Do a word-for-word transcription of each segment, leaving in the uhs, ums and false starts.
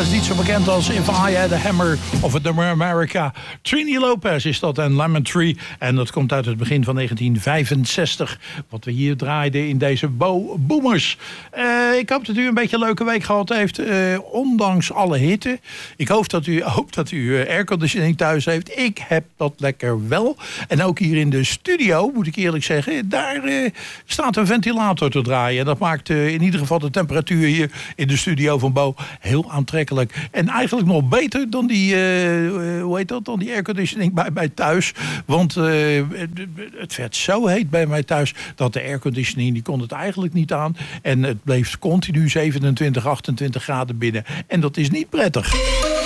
helaas niet zo bekend als If I Had a Hammer of The America. Trini Lopez is dat en Lemon Tree. En dat komt uit het begin van negentien vijfenzestig. Wat we hier draaiden in deze Bo Boomers. Uh, ik hoop dat u een beetje een leuke week gehad heeft. Uh, ondanks alle hitte. Ik hoop dat u, hoop dat u uh, airconditioning thuis heeft. Ik heb dat lekker wel. En ook hier in de studio, moet ik eerlijk zeggen. Daar uh, staat een ventilator te draaien. En dat maakt uh, in ieder geval de temperatuur hier in de studio van Bo heel aantrekkelijk. En eigenlijk nog beter dan die, uh, hoe heet dat, dan die airconditioning bij mij thuis. Want uh, het werd zo heet bij mij thuis dat de airconditioning, die kon het eigenlijk niet aan. En het bleef continu zevenentwintig, achtentwintig graden binnen. En dat is niet prettig.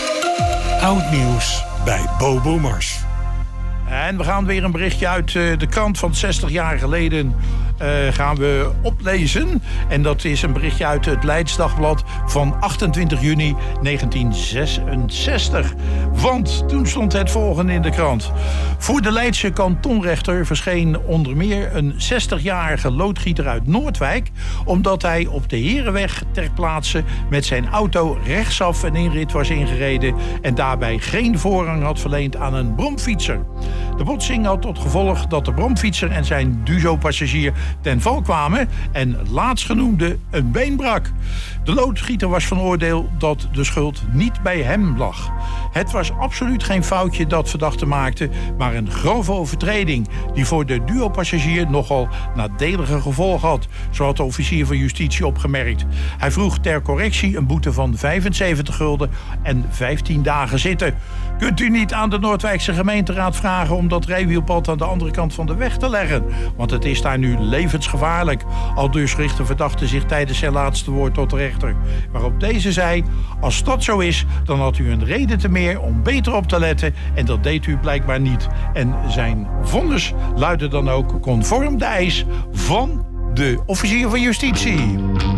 Oud nieuws bij Bo Boomers. En we gaan weer een berichtje uit uh, de krant van zestig jaar geleden uh, gaan we oplezen. En dat is een berichtje uit het Leids Dagblad van achtentwintig juni negentien zesenzestig. Want toen stond het volgende in de krant. Voor de Leidse kantonrechter verscheen onder meer een zestigjarige loodgieter uit Noordwijk, omdat hij op de Herenweg ter plaatse met zijn auto rechtsaf een inrit was ingereden en daarbij geen voorrang had verleend aan een bromfietser. De botsing had tot gevolg dat de bromfietser en zijn Duzo-passagier ten val kwamen en laatstgenoemde een been brak. De loodgieter was van oordeel dat de schuld niet bij hem lag. Het was absoluut geen foutje dat verdachte maakte, maar een grove overtreding die voor de duo-passagier nogal nadelige gevolgen had, zo had de officier van justitie opgemerkt. Hij vroeg ter correctie een boete van vijfenzeventig gulden en vijftien dagen zitten. Kunt u niet aan de Noordwijkse gemeenteraad vragen om dat rijwielpad aan de andere kant van de weg te leggen? Want het is daar nu levensgevaarlijk. Aldus richtte verdachte zich tijdens zijn laatste woord tot de rechter. Waarop deze zei, als dat zo is, dan had u een reden te meer om beter op te letten. En dat deed u blijkbaar niet. En zijn vonnis luidde dan ook conform de eis van de officier van justitie.